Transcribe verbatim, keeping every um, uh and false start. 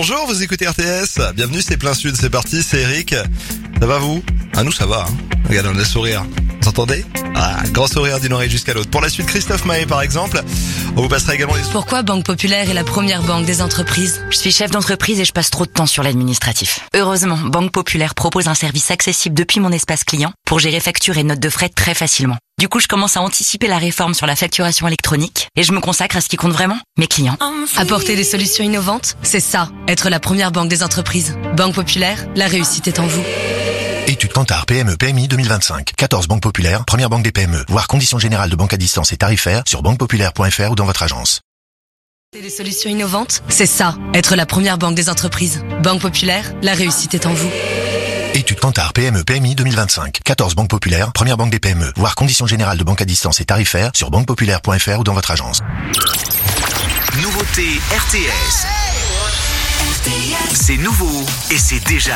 Bonjour, vous écoutez R T S. Bienvenue, c'est Plein Sud, c'est parti, c'est Eric. Ça va vous? Ah, nous ça va, hein. Regardez, on a le sourire. Vous entendez? Ah, grand sourire d'une oreille jusqu'à l'autre. Pour la suite, Christophe Maé par exemple. On vous passera également les... Pourquoi Banque Populaire est la première banque des entreprises? Je suis chef d'entreprise et je passe trop de temps sur l'administratif. Heureusement, Banque Populaire propose un service accessible depuis mon espace client pour gérer factures et notes de frais très facilement. Du coup, je commence à anticiper la réforme sur la facturation électronique et je me consacre à ce qui compte vraiment, mes clients. Apporter des solutions innovantes, c'est ça, être la première banque des entreprises. Banque Populaire, la réussite est en vous. Étude Kantar P M E P M I deux mille vingt-cinq. quatorze banques populaires, première banque des P M E. Voir conditions générales de banque à distance et tarifaires sur banque populaire point f r ou dans votre agence. Des solutions innovantes, c'est ça, être la première banque des entreprises. Banque Populaire, la réussite est en vous. Étude Kantar P M E P M I deux mille vingt-cinq. quatorze banques populaires, première banque des P M E. Voir conditions générales de banque à distance et tarifaires sur banque populaire point f r ou dans votre agence. Nouveauté R T S. C'est nouveau et c'est déjà